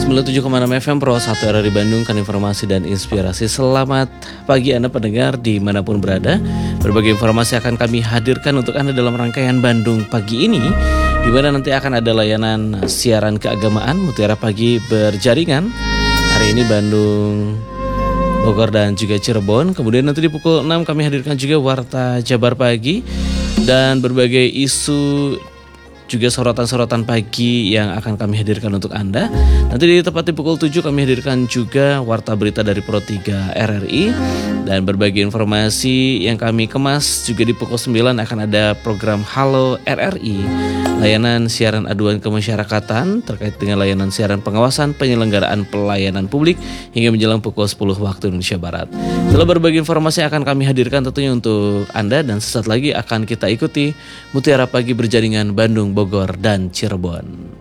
97,6 FM Pro 1 RRI Bandung kan informasi dan inspirasi. Selamat pagi Anda pendengar dimanapun berada. Berbagai informasi akan kami hadirkan untuk Anda dalam rangkaian Bandung Pagi ini, di mana nanti akan ada layanan siaran keagamaan Mutiara Pagi berjaringan. Hari ini Bandung, Bogor dan juga Cirebon. Kemudian nanti di pukul 6 kami hadirkan juga Warta Jabar Pagi dan berbagai isu juga sorotan-sorotan pagi yang akan kami hadirkan untuk Anda. Nanti di tepat di pukul 7 kami hadirkan juga Warta Berita dari Pro 3 RRI. Dan berbagai informasi yang kami kemas juga di pukul 9 akan ada program Halo RRI, layanan siaran aduan kemasyarakatan terkait dengan layanan siaran pengawasan penyelenggaraan pelayanan publik hingga menjelang pukul 10 waktu Indonesia Barat. Setelah berbagai informasi yang akan kami hadirkan tentunya untuk Anda, dan sesaat lagi akan kita ikuti Mutiara Pagi berjaringan Bandung, Bogor, dan Cirebon.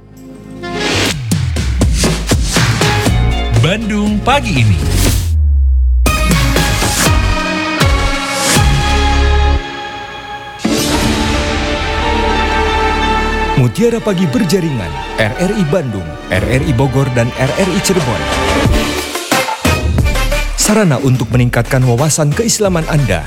Bandung Pagi ini. Mutiara Pagi berjaringan RRI Bandung, RRI Bogor, dan RRI Cirebon. Sarana untuk meningkatkan wawasan keislaman Anda.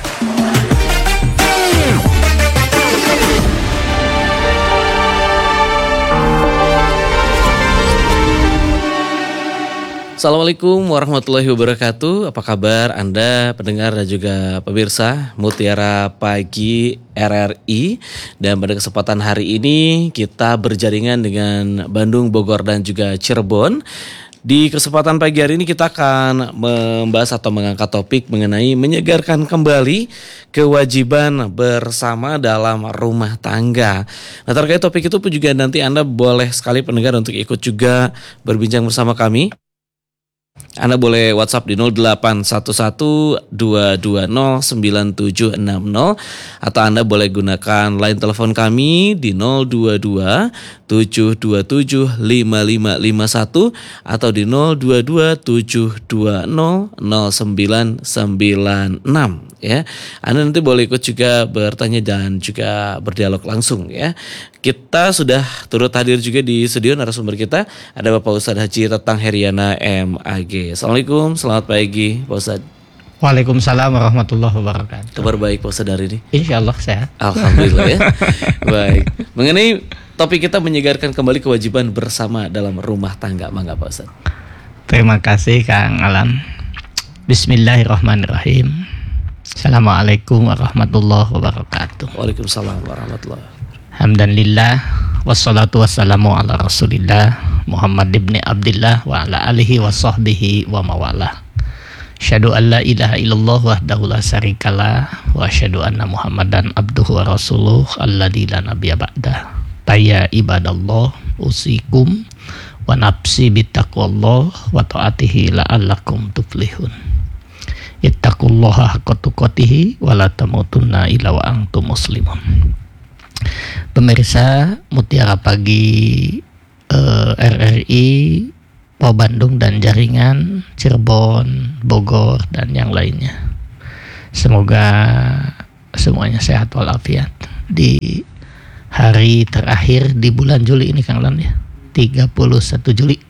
Assalamualaikum warahmatullahi wabarakatuh. Apa kabar Anda pendengar dan juga pemirsa Mutiara Pagi RRI. Dan pada kesempatan hari ini kita berjaringan dengan Bandung, Bogor, dan juga Cirebon. Di kesempatan pagi hari ini kita akan membahas atau mengangkat topik mengenai menyegarkan kembali kewajiban bersama dalam rumah tangga. Nah, terkait topik itu pun juga nanti Anda boleh sekali pendengar untuk ikut juga berbincang bersama kami. Anda boleh WhatsApp di 0811-220-9760 atau Anda boleh gunakan line telepon kami di 022-727-5551 atau di 022-720-0996 ya. Anda nanti boleh ikut juga bertanya dan juga berdialog langsung ya. Kita sudah turut hadir juga di studio narasumber kita, ada Bapak Ustadz Haji Tatang Heriana MAG. Assalamualaikum, selamat pagi Pak Ustadz. Waalaikumsalam warahmatullahi wabarakatuh. Kabar baik Pak Ustadz hari ini? Insyaallah sehat. Alhamdulillah ya. Baik. Mengenai topik kita menyegarkan kembali kewajiban bersama dalam rumah tangga, mangga Pak Ustadz. Terima kasih Kang Alam. Bismillahirrahmanirrahim. Assalamualaikum warahmatullahi wabarakatuh. Waalaikumsalam warahmatullahi wabarakatuh. Alhamdulillah, wassalatu wassalamu ala rasulillah Muhammad ibn Abdillah wa ala alihi wa sahbihi wa mawalah. Asyhadu an la ilaha illallah wahdahu la syarikalah wa asyhadu anna Muhammadan abduhu wa rasuluh alladzi la nabiyya ba'dah. Taya ibadallah usikum wa nafsi bittaqwallah wa ta'atihi la'allakum tuflihun. Ittaqullaha haqqa tuqatih wa la tamutunna illa wa antum muslimun. Pemirsa Mutiara Pagi RRI Pro Bandung dan jaringan Cirebon, Bogor, dan yang lainnya. Semoga semuanya sehat walafiat di hari terakhir di bulan Juli ini Kang Lan ya. 31 Juli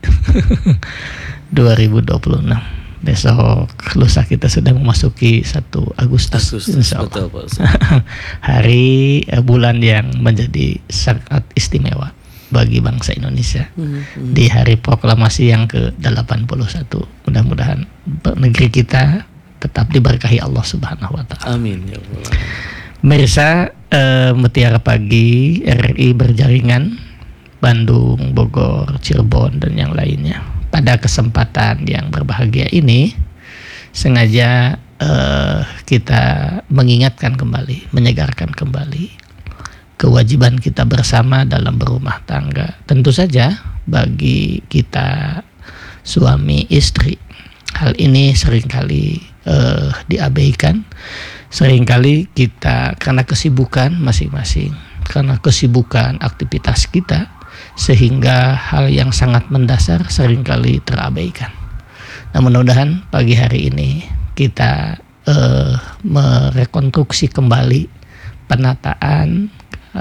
2026. Besok lusa kita sudah memasuki 1 Agustus Betul, Pak. Hari bulan yang menjadi sangat istimewa bagi bangsa Indonesia. Di hari proklamasi yang ke-81. Mudah-mudahan negeri kita tetap diberkahi Allah Subhanahu wa taala. Amin ya Allah. Pemirsa Mutiara Pagi RRI berjaringan Bandung, Bogor, Cirebon, dan yang lainnya. Pada kesempatan yang berbahagia ini sengaja kita mengingatkan kembali, menyegarkan kembali kewajiban kita bersama dalam berumah tangga. Tentu saja bagi kita suami istri, hal ini seringkali diabaikan. Seringkali kita karena kesibukan masing-masing, karena kesibukan aktivitas kita, sehingga hal yang sangat mendasar seringkali terabaikan. Nah, mudah-mudahan pagi hari ini kita merekonstruksi kembali penataan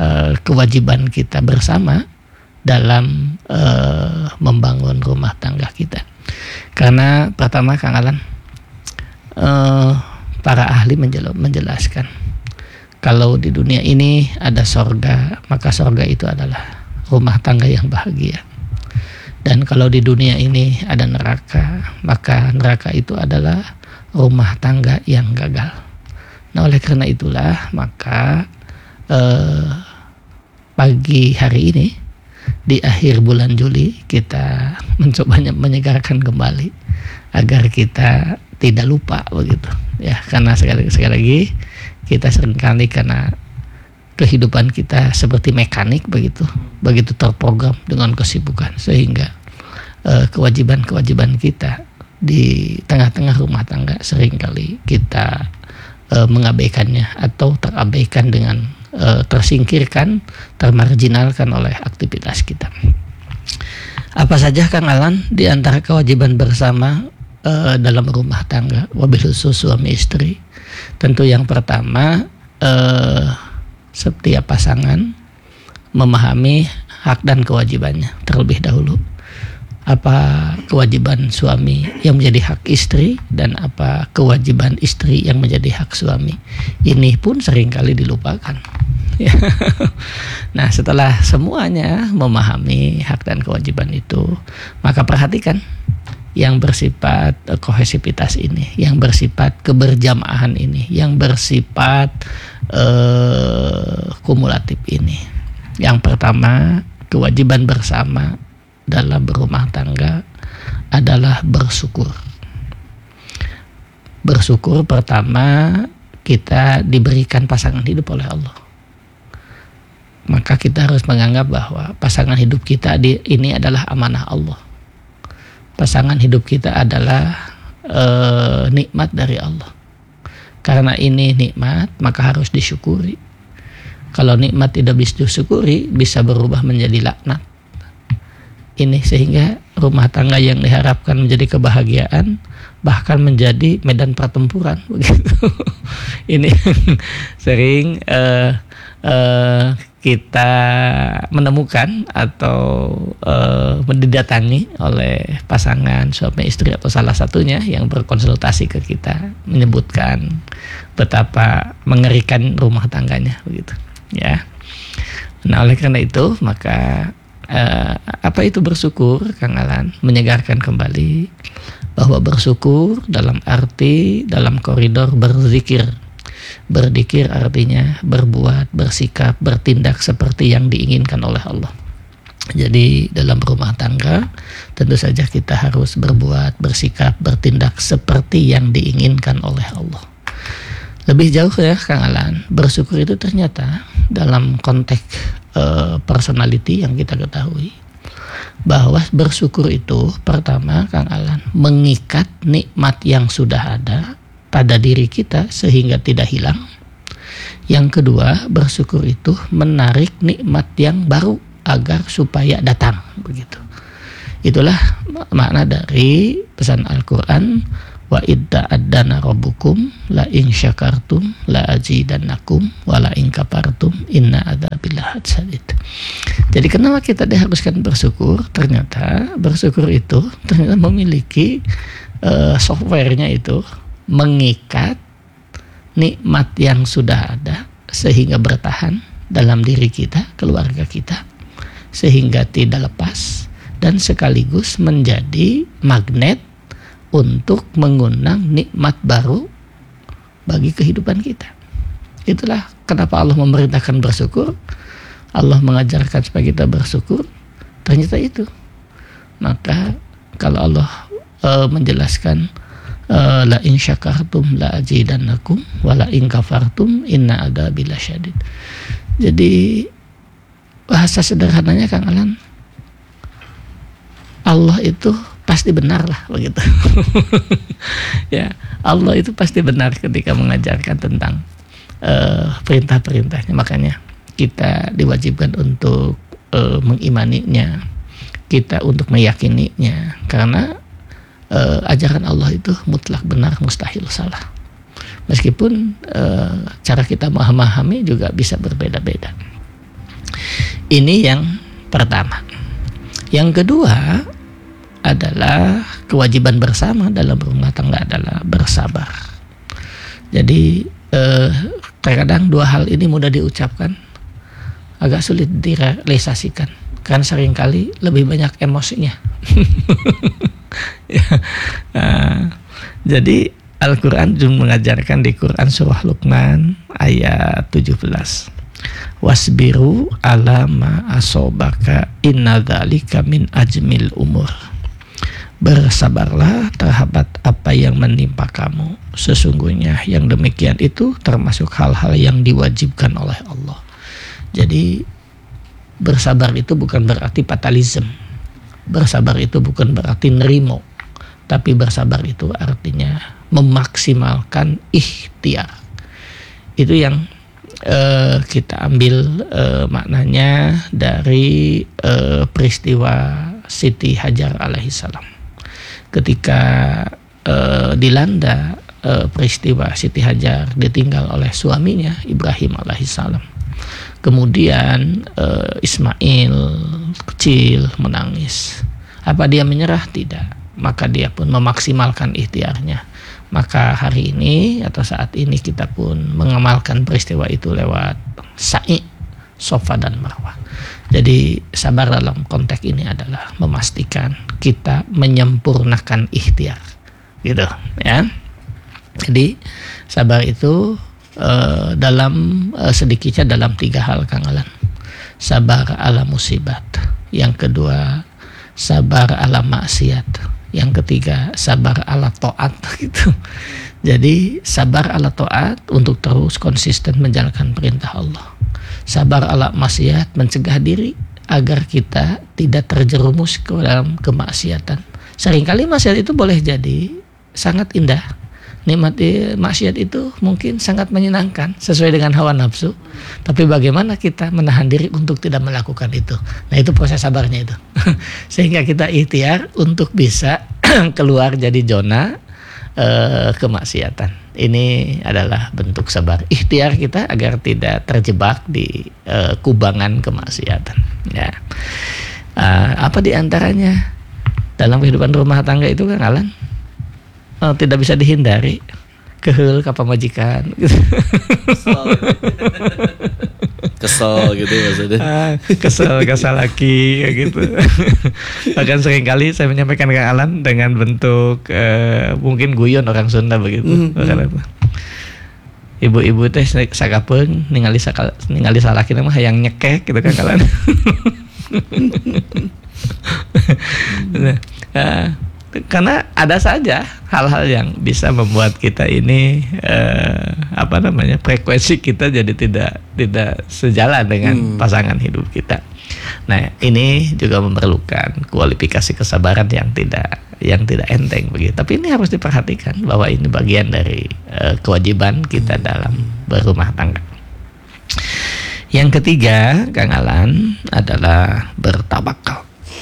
kewajiban kita bersama dalam membangun rumah tangga kita. Karena pertama Kang Alan, para ahli menjelaskan kalau di dunia ini ada sorga, maka sorga itu adalah rumah tangga yang bahagia. Dan kalau di dunia ini ada neraka, maka neraka itu adalah rumah tangga yang gagal. Nah, oleh karena itulah maka pagi hari ini di akhir bulan Juli kita mencoba menyegarkan kembali agar kita tidak lupa begitu ya, karena sekali lagi kita seringkali karena kehidupan kita seperti mekanik begitu terprogram dengan kesibukan, sehingga kewajiban kita di tengah-tengah rumah tangga seringkali kita mengabaikannya atau terabaikan dengan tersingkirkan, termarginalkan oleh aktivitas kita. Apa saja Kang Alan di antara kewajiban bersama dalam rumah tangga, wabil khusus suami istri? Tentu yang pertama, setiap pasangan memahami hak dan kewajibannya terlebih dahulu. Apa kewajiban suami yang menjadi hak istri dan apa kewajiban istri yang menjadi hak suami. Ini pun seringkali dilupakan. Nah, setelah semuanya memahami hak dan kewajiban itu, maka perhatikan yang bersifat kohesivitas ini, yang bersifat keberjamaah ini, yang bersifat kumulatif ini. Yang pertama, kewajiban bersama dalam berumah tangga adalah bersyukur. Bersyukur pertama, kita diberikan pasangan hidup oleh Allah. Maka kita harus menganggap bahwa pasangan hidup kita ini adalah amanah Allah. Pasangan hidup kita adalah nikmat dari Allah. Karena ini nikmat, maka harus disyukuri. Kalau nikmat tidak bisa disyukuri, bisa berubah menjadi laknat. Ini sehingga rumah tangga yang diharapkan menjadi kebahagiaan bahkan menjadi medan pertempuran begitu. Ini sering kita menemukan atau didatangi oleh pasangan suami istri atau salah satunya yang berkonsultasi ke kita menyebutkan betapa mengerikan rumah tangganya begitu ya. Nah, oleh karena itu maka apa itu bersyukur Kang Alan? Menyegarkan kembali bahwa bersyukur dalam arti dalam koridor berzikir. Berzikir artinya berbuat, bersikap, bertindak seperti yang diinginkan oleh Allah. Jadi dalam rumah tangga tentu saja kita harus berbuat, bersikap, bertindak seperti yang diinginkan oleh Allah. Lebih jauh ya Kang Alan, bersyukur itu ternyata dalam konteks personality yang kita ketahui bahwa bersyukur itu pertama Kang Alan mengikat nikmat yang sudah ada pada diri kita sehingga tidak hilang. Yang kedua, bersyukur itu menarik nikmat yang baru agar supaya datang begitu. Itulah makna dari pesan Al-Qur'an, wa idda addana rabbukum la in syakartum la azidannakum wa la in kafartum inna adzabillahi sadid. Jadi kenapa kita diharuskan bersyukur? Ternyata bersyukur itu ternyata memiliki softwarenya itu mengikat nikmat yang sudah ada sehingga bertahan dalam diri kita, keluarga kita, sehingga tidak lepas dan sekaligus menjadi magnet untuk mengundang nikmat baru bagi kehidupan kita. Itulah kenapa Allah memerintahkan bersyukur. Allah mengajarkan supaya kita bersyukur. Ternyata itu. Maka kalau Allah menjelaskan la in syakartum la azidannakum wa la in kafartum inna adzabi lasyadid. Jadi bahasa sederhananya Kang Alan, Allah itu pasti benar lah begitu. Ya, Allah itu pasti benar ketika mengajarkan tentang perintah-perintahnya. Makanya kita diwajibkan untuk mengimaninya, kita untuk meyakininya, karena ajaran Allah itu mutlak benar, mustahil salah. Meskipun cara kita memahami juga bisa berbeda-beda. Ini yang pertama. Yang kedua, adalah kewajiban bersama dalam rumah tangga adalah bersabar. Jadi terkadang dua hal ini mudah diucapkan, agak sulit direalisasikan karena seringkali lebih banyak emosinya. Jadi Al-Quran juga mengajarkan di Quran surah Luqman ayat 17, wasbiru ala ma asobaka inna dzalika min ajmil umur. Bersabarlah terhadap apa yang menimpa kamu, sesungguhnya yang demikian itu termasuk hal-hal yang diwajibkan oleh Allah. Jadi bersabar itu bukan berarti fatalism, bersabar itu bukan berarti nerimo, tapi bersabar itu artinya memaksimalkan ikhtiar. Itu yang kita ambil maknanya dari peristiwa Siti Hajar alaihissalam. Ketika dilanda peristiwa Siti Hajar ditinggal oleh suaminya Ibrahim alaihissalam, kemudian Ismail kecil menangis. Apa dia menyerah? Tidak. Maka dia pun memaksimalkan ikhtiarnya. Maka hari ini atau saat ini kita pun mengamalkan peristiwa itu lewat sa'i, Safa dan Marwah. Jadi sabar dalam konteks ini adalah memastikan kita menyempurnakan ikhtiar, gitu ya. Jadi sabar itu dalam sedikitnya dalam 3 hal, Kang Alan. Sabar ala musibat, yang kedua sabar ala maksiat, yang ketiga sabar ala taat, gitu. Jadi sabar ala taat untuk terus konsisten menjalankan perintah Allah. Sabar ala maksiat mencegah diri agar kita tidak terjerumus ke dalam kemaksiatan. Seringkali maksiat itu boleh jadi sangat indah. Nikmat maksiat itu mungkin sangat menyenangkan sesuai dengan hawa nafsu. Tapi bagaimana kita menahan diri untuk tidak melakukan itu? Nah, itu proses sabarnya itu. Sehingga kita ikhtiar untuk bisa keluar jadi zona kemaksiatan. Ini adalah bentuk sabar, ikhtiar kita agar tidak terjebak di kubangan kemaksiatan. Ya, apa diantaranya dalam kehidupan rumah tangga itu, Kang Alan? Tidak bisa dihindari keheul ka pamajikan. Kesel gitu maksudnya. Kesel laki gitu. Bahkan seringkali saya menyampaikan ke Alan dengan bentuk mungkin guyon orang Sunda begitu. Ibu-ibu teh sagapeung ningali salaki mah hayang nyekek gitu kan Alan. Karena ada saja hal-hal yang bisa membuat kita ini frekuensi kita jadi tidak sejalan dengan pasangan hidup kita. Nah, ini juga memerlukan kualifikasi kesabaran yang tidak enteng begitu. Tapi ini harus diperhatikan bahwa ini bagian dari kewajiban kita dalam berumah tangga. Yang ketiga, Kang Alan, adalah bertawakal.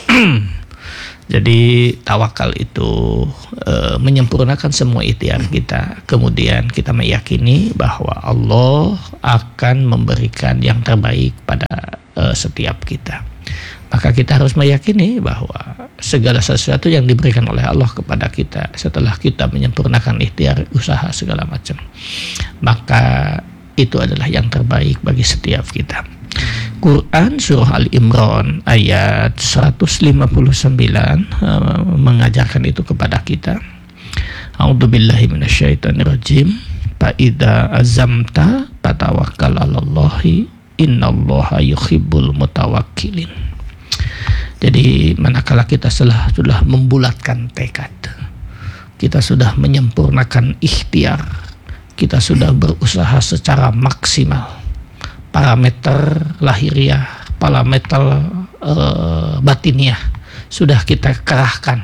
Jadi tawakal itu menyempurnakan semua ikhtiar kita. Kemudian kita meyakini bahwa Allah akan memberikan yang terbaik pada setiap kita. Maka kita harus meyakini bahwa segala sesuatu yang diberikan oleh Allah kepada kita setelah kita menyempurnakan ikhtiar, usaha segala macam, maka itu adalah yang terbaik bagi setiap kita. Quran surah Al-Imran ayat 159 mengajarkan itu kepada kita. A'udzubillahi minasyaitonirrajim. Fa idza azamta fatawakkal 'alallahi innallaha yuhibbul mutawakkilin. Jadi manakala kita sudah membulatkan tekad, kita sudah menyempurnakan ikhtiar, kita sudah berusaha secara maksimal, parameter lahiriah, parameter batiniah sudah kita kerahkan,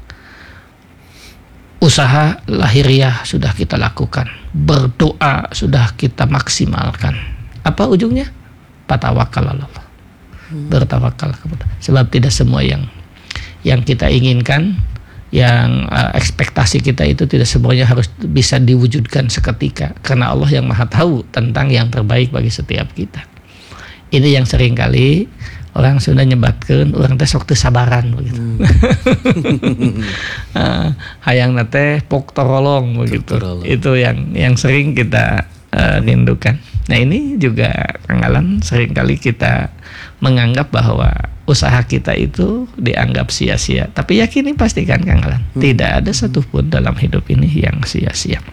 usaha lahiriah sudah kita lakukan, berdoa sudah kita maksimalkan. Apa ujungnya? Fatawakal 'alallah. Bertawakal kepada. Sebab tidak semua yang kita inginkan, yang ekspektasi kita itu tidak semuanya harus bisa diwujudkan seketika, karena Allah yang Maha tahu tentang yang terbaik bagi setiap kita. Ini yang seringkali orang sudah nyebatkeun orang teh sok teu sabaran begitu. Hayang teh pok torolong begitu. Itu yang sering kita rindukan. Nah ini juga Kang Alan seringkali kita menganggap bahwa usaha kita itu dianggap sia-sia. Tapi yakini pastikan Kang Alan, tidak ada satupun dalam hidup ini yang sia-sia.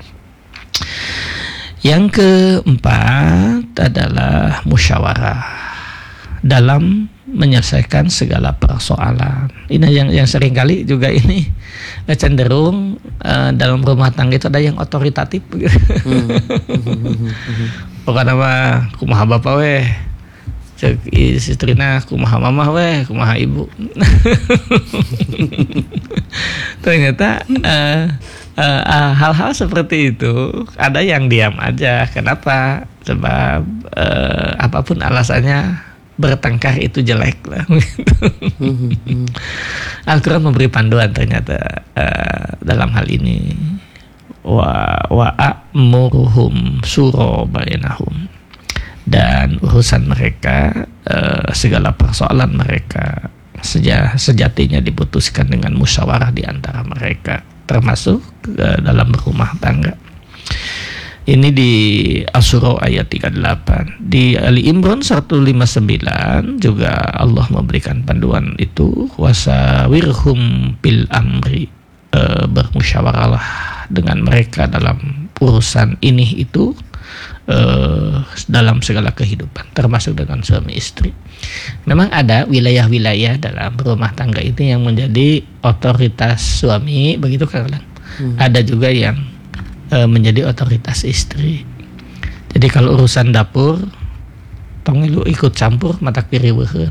Yang keempat adalah musyawarah dalam menyelesaikan segala persoalan. Ini yang seringkali juga ini cenderung dalam rumah tangga itu ada yang otoritatif. Pokoknya mah kumaha bapak weh, cek istrina kumaha mama weh, kumaha ibu. Ternyata hal-hal seperti itu ada yang diam aja. Kenapa? Sebab apapun alasannya bertengkar itu jelek lah. Al-Quran memberi panduan ternyata dalam hal ini. Wa a'muruhum syura bainahum, dan urusan mereka segala persoalan mereka sejatinya diputuskan dengan musyawarah di antara mereka, termasuk dalam berumah tangga. Ini di Asy-Syura ayat 38. Di Ali Imran 159 juga Allah memberikan panduan itu, wasawirhum bil amri, bermusyawarahlah dengan mereka dalam urusan ini itu, dalam segala kehidupan, termasuk dengan suami istri. Memang ada wilayah-wilayah dalam rumah tangga itu yang menjadi otoritas suami, begitu kan? Ada juga yang menjadi otoritas istri. Jadi kalau urusan dapur, tong lu ikut campur mata kiri beuheun.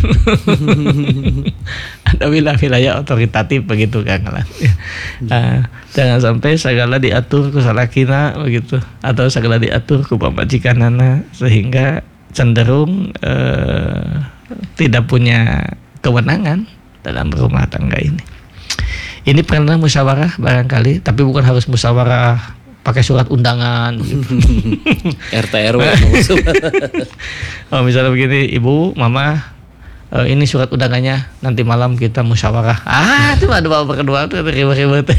Ada wilayah otoritatif begitu kan. Jangan sampai segala diatur ku salakina begitu, atau segala diatur ku pamajikanana, sehingga cenderung tidak punya kewenangan dalam rumah tangga ini. Ini pernah musyawarah barangkali, tapi bukan harus musyawarah pakai surat undangan gitu. RT RW. Oh, misalnya begini, ibu, mama, ini surat undangannya, nanti malam kita musyawarah. Itu ada bapak kedua tuh ribet-ribet.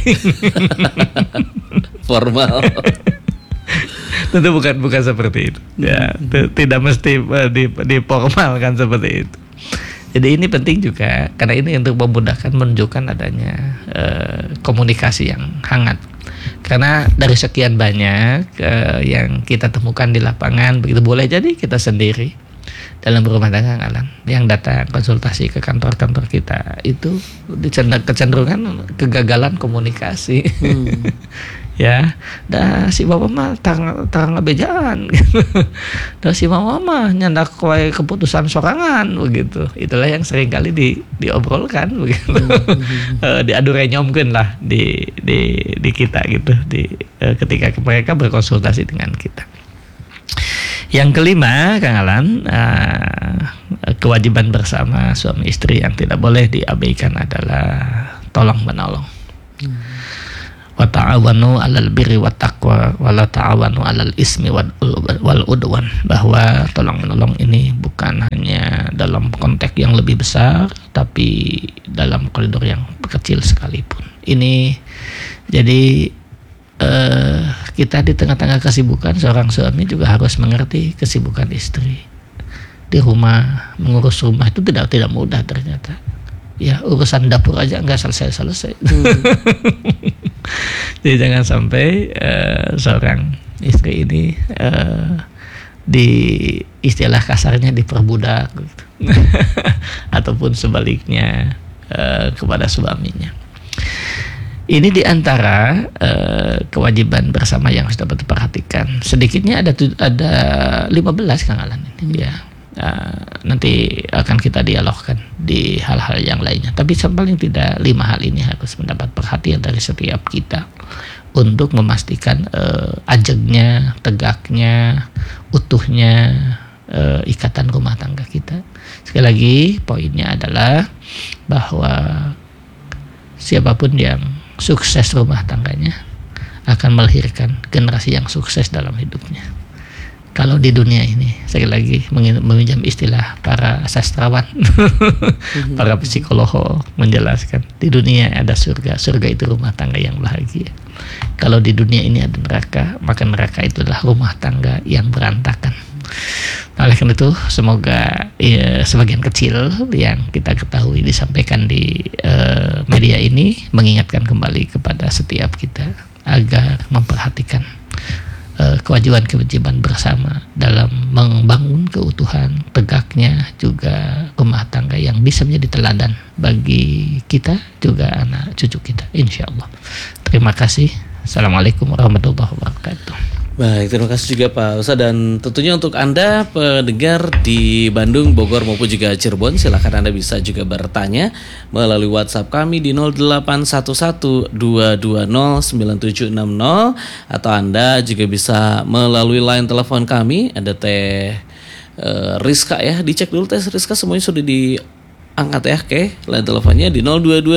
Formal. Tentu bukan seperti itu. Ya, tidak mesti diformalkan seperti itu. Jadi ini penting juga, karena ini untuk memudahkan, menunjukkan adanya komunikasi yang hangat. Karena dari sekian banyak yang kita temukan di lapangan, begitu boleh jadi kita sendiri dalam rumah tangga Alan yang datang konsultasi ke kantor-kantor kita itu kecenderungan kegagalan komunikasi. Ya, dah si bapak mah tarang ngabejaan gitu. Dah si mama mah nyandak wae keputusan sorangan begitu. Itulah yang sering kali diobrolkan begitu. Diadu renyomkeun lah di kita gitu, ketika mereka berkonsultasi dengan kita. Yang kelima, Kang Alan, kewajiban bersama suami istri yang tidak boleh diabaikan adalah tolong menolong. Wa ta'awanu 'alal birri wat taqwa wa la ta'awanu 'alal ismi wal udwan, bahwa tolong menolong ini bukan hanya dalam konteks yang lebih besar, tapi dalam koridor yang kecil sekalipun. Ini jadi kita di tengah-tengah kesibukan, seorang suami juga harus mengerti kesibukan istri di rumah. Mengurus rumah itu tidak mudah ternyata. Ya, urusan dapur aja nggak selesai. Jadi jangan sampai seorang istri ini di istilah kasarnya diperbudak gitu. Ataupun sebaliknya kepada suaminya. Ini diantara kewajiban bersama yang sudah diperhatikan. Sedikitnya ada 15 Kang Alan ini ya. Nanti akan kita dialogkan di hal-hal yang lainnya. Tapi paling tidak 5 hal ini harus mendapat perhatian dari setiap kita untuk memastikan ajegnya, tegaknya, utuhnya ikatan rumah tangga kita. Sekali lagi poinnya adalah bahwa siapapun yang sukses rumah tangganya akan melahirkan generasi yang sukses dalam hidupnya. Kalau di dunia ini, sekali lagi meminjam istilah para sastrawan, para psikolog menjelaskan, di dunia ada surga, surga itu rumah tangga yang bahagia. Kalau di dunia ini ada neraka, maka neraka itu adalah rumah tangga yang berantakan. Oleh karena itu, semoga sebagian kecil yang kita ketahui disampaikan di media ini mengingatkan kembali kepada setiap kita agar memperhatikan kewajiban-kewajiban bersama dalam membangun keutuhan tegaknya juga rumah tangga yang bisa menjadi teladan bagi kita juga anak cucu kita, insya Allah. Terima kasih. Assalamualaikum warahmatullahi wabarakatuh. Baik, terima kasih juga Pak Ustadz, dan tentunya untuk Anda pendengar di Bandung, Bogor maupun juga Cirebon, silakan Anda bisa juga bertanya melalui WhatsApp kami di 0811-220-9760, atau Anda juga bisa melalui line telepon kami. Ada Teh Rizka ya, dicek dulu Teh Rizka semuanya sudah diangkat ya. Oke, line teleponnya di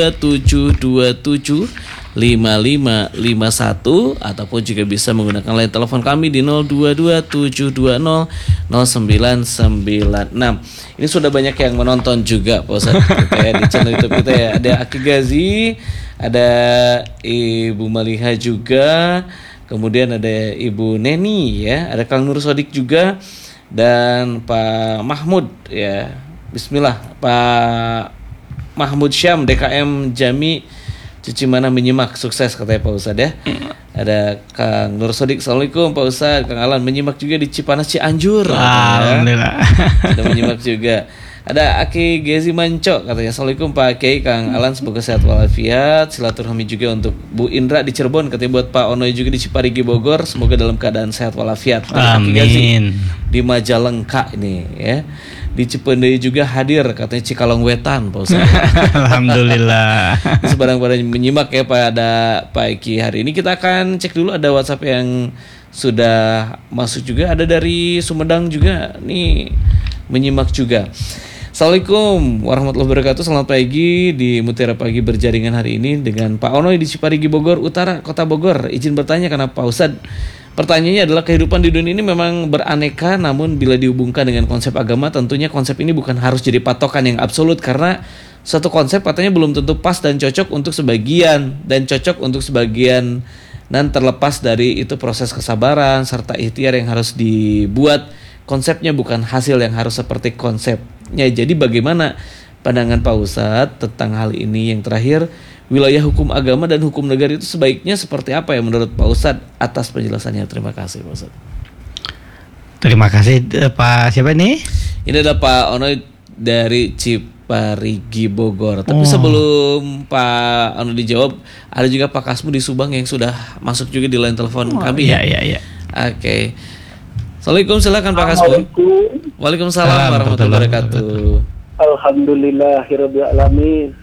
0227275551, ataupun juga bisa menggunakan line telepon kami di 0227200996. Ini sudah banyak yang menonton juga Pak Ustadz kita ya, di channel YouTube kita ya. Ada Aki Gazi, ada Ibu Maliha juga, kemudian ada Ibu Neni ya, ada Kang Nur Sodik juga, dan Pak Mahmud ya. Bismillah, Pak Mahmud Syam DKM Jami Cuci Mana menyimak, sukses katanya Pak Ustadz ya. Ada Kang Nur Sodik, Assalamualaikum Pak Ustadz. Kang Alan menyimak juga di Cipanas Cianjur. Alhamdulillah. Sudah menyimak juga. Ada Aki Gezi Manco katanya, Assalamualaikum Pak Kiai, Kang Alan, semoga sehat walafiat. Silaturahmi juga untuk Bu Indra di Cirebon, katanya buat Pak Ono juga di Ciparigi Bogor, semoga dalam keadaan sehat walafiat. Amin. Di Majalengka ini ya. Di Cipendei juga hadir, katanya Cikalong Wetan Pak Ustadz. Alhamdulillah. Sebarang-barang menyimak ya pada pagi hari ini. Kita akan cek dulu ada WhatsApp yang sudah masuk juga. Ada dari Sumedang juga nih menyimak juga. Assalamualaikum warahmatullahi wabarakatuh. Selamat pagi di Mutiara Pagi berjaringan hari ini dengan Pak Ono di Ciparigi Bogor Utara, Kota Bogor. Izin bertanya karena Pak Ustadz, pertanyaannya adalah kehidupan di dunia ini memang beraneka, namun bila dihubungkan dengan konsep agama, tentunya konsep ini bukan harus jadi patokan yang absolut, karena suatu konsep katanya belum tentu pas dan cocok untuk sebagian, dan cocok untuk sebagian, dan terlepas dari itu proses kesabaran serta ikhtiar yang harus dibuat. Konsepnya bukan hasil yang harus seperti konsepnya. Jadi bagaimana pandangan Pak Ustadz tentang hal ini? Yang terakhir, wilayah hukum agama dan hukum negara itu sebaiknya seperti apa ya menurut Pak Ustadz? Atas penjelasannya, terima kasih Pak Ustadz. Terima kasih Pak, siapa ini? Ini ada Pak Ono dari Ciparigi Bogor. Tapi sebelum Pak Ono dijawab, ada juga Pak Kasmu di Subang yang sudah masuk juga di line telepon kami. Iya. Oke. Assalamualaikum, silakan Pak Kasmu. Waalaikumsalam warahmatullahi wabarakatuh. Alhamdulillahirabbil alamin.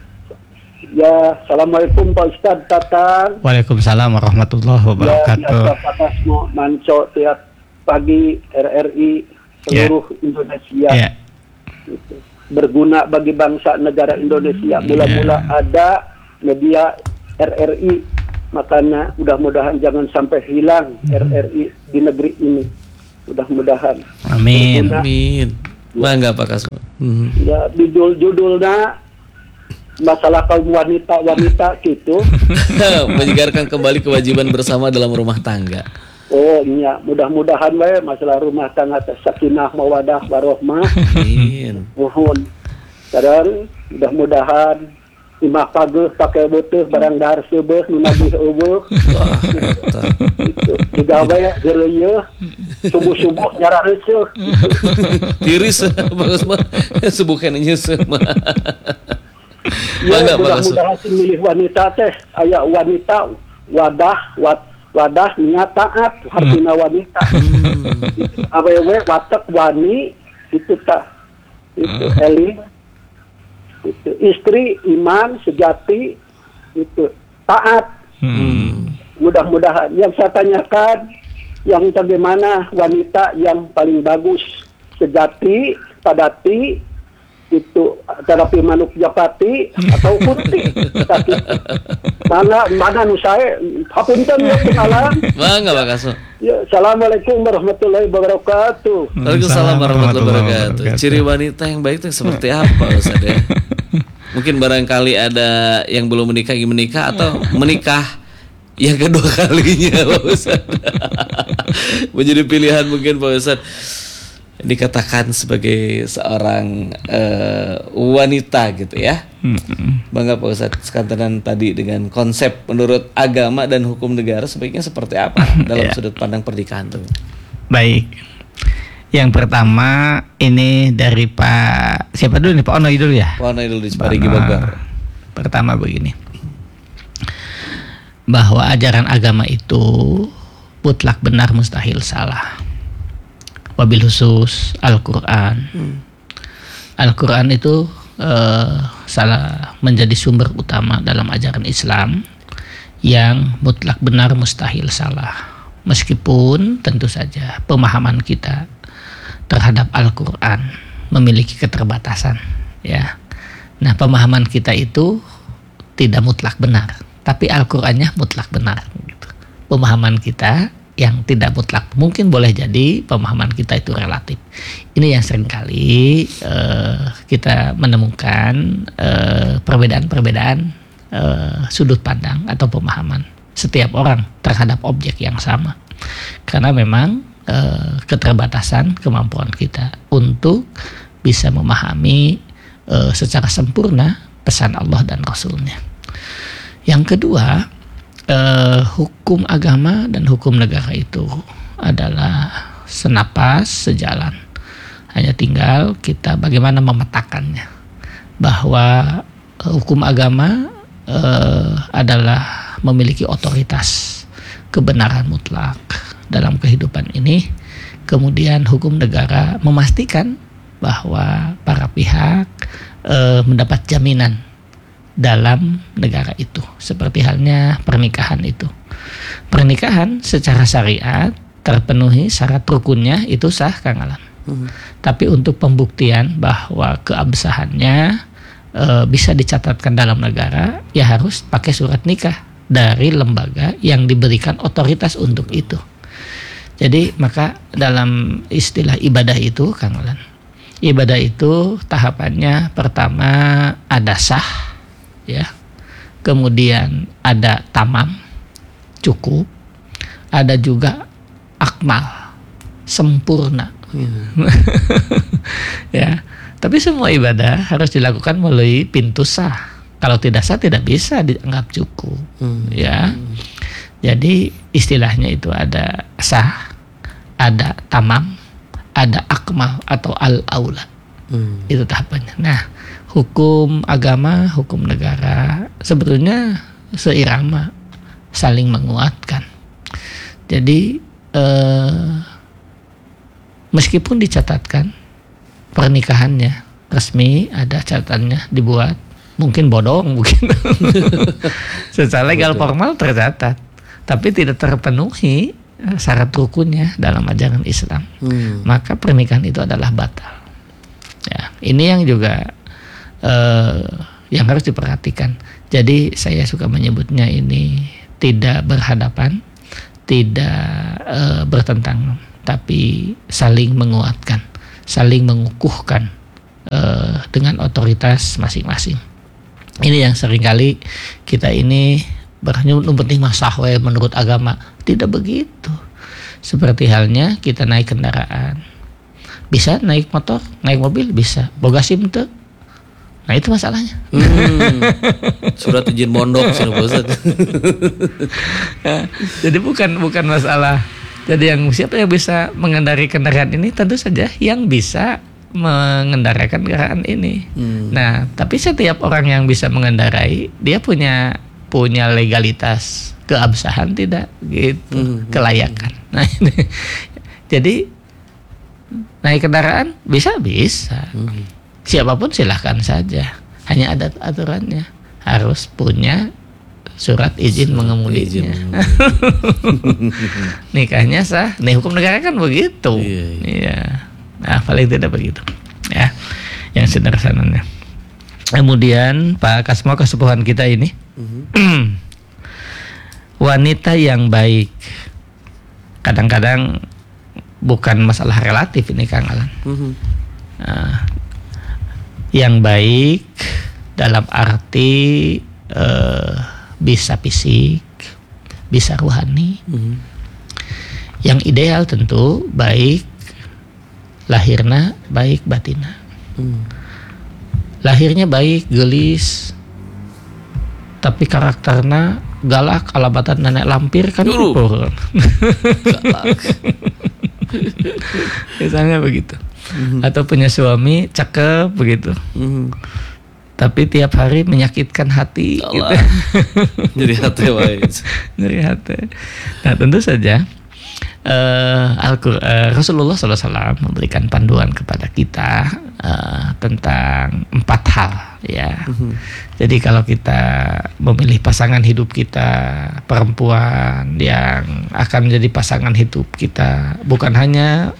Ya, assalamualaikum Pak Ustadz Tatang. Waalaikumsalam warahmatullahi wabarakatuh. Ya, Pak Kasmu Manco tiap pagi RRI seluruh Indonesia. Ya. Berguna bagi bangsa negara Indonesia. Mula-mula ada media RRI, makanya mudah-mudahan jangan sampai hilang RRI di negeri ini. Mudah-mudahan. Amin. Amin. Bangga Pak Kasmu. Ya, judulnya masalah kaum wanita gitu. Menyegarkan kembali kewajiban bersama dalam rumah tangga. Oh iya, mudah-mudahan masalah rumah tangga sakinah mawadah warohmah. Amin. Mohon. Dan mudah-mudahan imah pageuh pakai beuteung barang dahar seubeuh nu nagih eueuh. Itu digawe geureuh subuh-subuh nyara reuceuh. Tiris bagus mah subuh kana nyeuseum. Ya, mudah-mudahan milih wanita teh aya wanita wadah niat taat hartina wanita. Awewe watek wani itu tah. Itu eling. Itu istri iman sejati itu taat. Mudah-mudahan yang saya tanyakan, yang bagaimana wanita yang paling bagus sejati padati itu terapi manuk japati atau putih mana nu sae hapunten ya kenalan Bangga Pak Kasmu. Ya, Assalamualaikum warahmatullahi wabarakatuh. Waalaikumsalam warahmatullahi wabarakatuh. Ciri wanita yang baik itu seperti apa Ustaz ya? Mungkin barangkali ada yang belum menikah ingin menikah atau menikah yang kedua kalinya Pak Ustaz. Menjadi pilihan mungkin Pak Ustaz. Dikatakan sebagai seorang wanita gitu ya. Bangga Pak Ustadz sekantanan tadi dengan konsep menurut agama dan hukum negara sebaiknya seperti apa dalam sudut pandang pernikahan tuh. Baik. Yang pertama ini dari Pak siapa dulu nih, Pak Ono dulu ya? Pak Ono dulu di Ciparigi Bogor. Pertama begini, bahwa ajaran agama itu mutlak benar mustahil salah. Wabil khusus Al-Quran. Al-Quran itu salah menjadi sumber utama dalam ajaran Islam yang mutlak benar mustahil salah. Meskipun tentu saja pemahaman kita terhadap Al-Quran memiliki keterbatasan, ya. Nah, pemahaman kita itu tidak mutlak benar, tapi Al-Qurannya mutlak benar. Gitu. Pemahaman kita yang tidak mutlak, mungkin boleh jadi pemahaman kita itu relatif. Ini yang seringkali kita menemukan perbedaan-perbedaan sudut pandang atau pemahaman setiap orang terhadap objek yang sama, karena memang keterbatasan kemampuan kita untuk bisa memahami secara sempurna pesan Allah dan Rasulnya. Yang kedua, hukum agama dan hukum negara itu adalah senapas sejalan. Hanya tinggal kita bagaimana memetakannya. Bahwa hukum agama adalah memiliki otoritas kebenaran mutlak dalam kehidupan ini. Kemudian hukum negara memastikan bahwa para pihak mendapat jaminan dalam negara itu, seperti halnya pernikahan itu. Pernikahan secara syariat terpenuhi syarat rukunnya itu sah, Kang Alam. Tapi untuk pembuktian bahwa keabsahannya bisa dicatatkan dalam negara, ya harus pakai surat nikah dari lembaga yang diberikan otoritas untuk itu. Jadi maka dalam istilah ibadah itu, Kang Alam, ibadah itu tahapannya pertama ada sah, ya, kemudian ada tamam, cukup, ada juga akmal, sempurna. Ya, tapi semua ibadah harus dilakukan melalui pintu sah. Kalau tidak sah tidak bisa dianggap cukup. Ya, jadi istilahnya itu ada sah, ada tamam, ada akmal atau al-aula. Itu tahapannya. Nah, hukum agama, hukum negara sebetulnya seirama, saling menguatkan. Jadi meskipun dicatatkan pernikahannya resmi, ada catatannya dibuat, mungkin bodong, mungkin secara legal formal tercatat, tapi tidak terpenuhi syarat rukunnya dalam ajaran Islam, maka pernikahan itu adalah batal. Ya, ini yang juga yang harus diperhatikan. Jadi saya suka menyebutnya ini tidak berhadapan, tidak bertentangan, tapi saling menguatkan, saling mengukuhkan dengan otoritas masing-masing. Ini yang seringkali kita ini penting masahwe menurut agama. Tidak begitu. Seperti halnya kita naik kendaraan, bisa naik motor, naik mobil bisa, boga SIM teu. Nah itu masalahnya. Surat izin mondok sudah bosan. Jadi bukan masalah. Jadi siapa yang bisa mengendarai kendaraan ini, tentu saja yang bisa mengendarakan kendaraan ini. Nah, tapi setiap orang yang bisa mengendarai, dia punya legalitas keabsahan tidak gitu, kelayakan. Nah ini. Jadi naik kendaraan bisa. Siapapun silahkan saja. Hanya ada aturannya. Harus punya surat izin mengemudinya. Nikahnya sah. Nih hukum negara kan begitu. Iya. Nah, paling tidak begitu. Ya. Yang sederhananya. Kemudian Pak Kasmo kesepuhan kita ini. Wanita yang baik. kadang-kadang bukan masalah relatif ini Kang Alan. Yang baik dalam arti bisa fisik, bisa rohani. Yang ideal tentu baik lahirna, baik batina. Lahirnya baik, gelis, tapi karakternya galak, alabatan nenek lampir kan purun. Galak. Misalnya begitu. Atau punya suami cakep begitu. Tapi tiap hari menyakitkan hati gitu. Jadi hati baik. Dari hati. Nah tentu saja Rasulullah SAW memberikan panduan kepada kita tentang 4 hal ya. Jadi kalau kita memilih pasangan hidup kita perempuan yang akan menjadi pasangan hidup kita, bukan hanya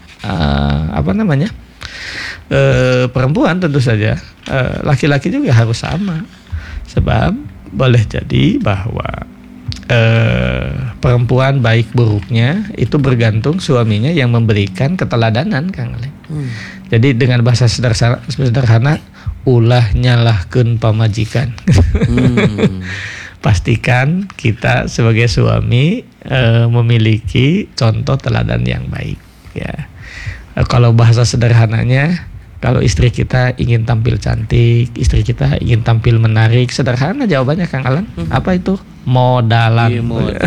perempuan tentu saja, laki-laki juga harus sama. Sebab boleh jadi bahwa perempuan baik buruknya itu bergantung suaminya yang memberikan keteladanan Kang Ale. Jadi dengan bahasa sederhana ulah nyalahkeun pamajikan. Pastikan kita sebagai suami memiliki contoh teladan yang baik ya. Kalau bahasa sederhananya, kalau istri kita ingin tampil cantik, istri kita ingin tampil menarik, sederhana jawabannya Kang Alan. Apa itu? Modalan.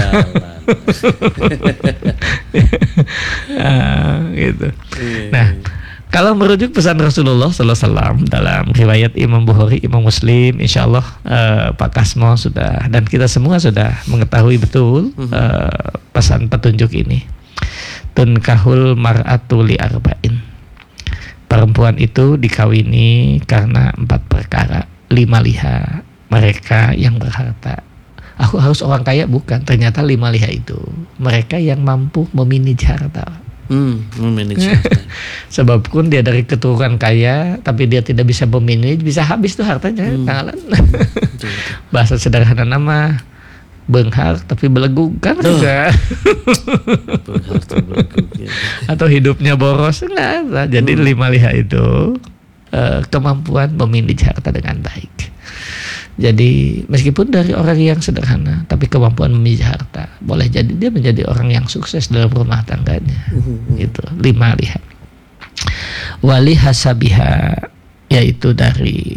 Gitu. Nah, kalau merujuk pesan Rasulullah SAW dalam riwayat Imam Bukhari, Imam Muslim, insya Allah Pak Kasmo sudah dan kita semua sudah mengetahui betul pesan petunjuk ini. Tunkahul mar'atu li arba'in. Perempuan itu dikawini karena 4 perkara. 5 liha, mereka yang berharta. Aku harus orang kaya, bukan. Ternyata 5 liha itu mereka yang mampu memanage harta. Memanage harta. Sebab pun dia dari keturunan kaya, tapi dia tidak bisa memanage, bisa habis tuh hartanya. Kangalan. Bahasa sederhana nama benghar tapi belegug kan juga. Benghar tapi belegug ya. Atau hidupnya boros enggak ada. Jadi 5 liha itu kemampuan memanage harta dengan baik. Jadi meskipun dari orang yang sederhana, tapi kemampuan memanage harta, boleh jadi dia menjadi orang yang sukses dalam rumah tangganya. Gitu. 5 liha. Wali hasabiha, yaitu dari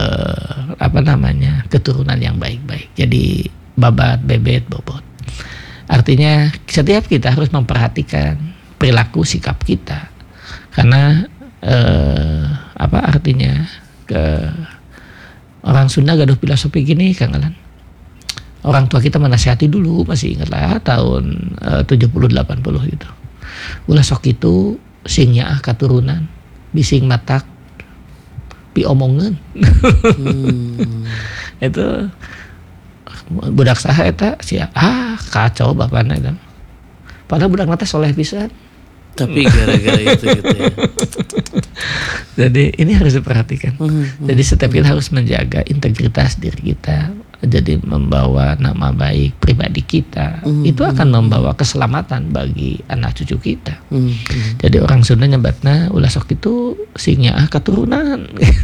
keturunan yang baik-baik. Jadi babat, bebet, bobot. Artinya setiap kita harus memperhatikan perilaku sikap kita. Karena artinya orang Sunda gaduh filosofi gini Kang Alan. Orang tua kita menasihati dulu, masih ingatlah tahun 70-80 gitu. Ulah sok itu sing nyaah katurunan, bising matak pi omongeun. Itu budak saha eta sia kacau bapana eta. Padahal budak teh soleh pisan. Tapi gara-gara itu gitu ya. Jadi ini harus diperhatikan. Jadi setiap kita harus menjaga integritas diri kita. Jadi membawa nama baik pribadi kita. Itu akan membawa keselamatan bagi anak cucu kita. Jadi orang Sunda nyebatna ulah sok itu sing nyaah katurunan.